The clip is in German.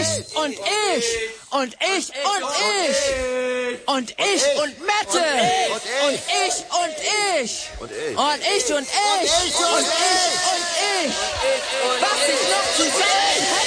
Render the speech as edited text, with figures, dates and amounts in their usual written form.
ich und ich und ich und ich und ich und Mette und ich und ich und ich und ich und ich und ich. Was ich noch zu sagen hätte.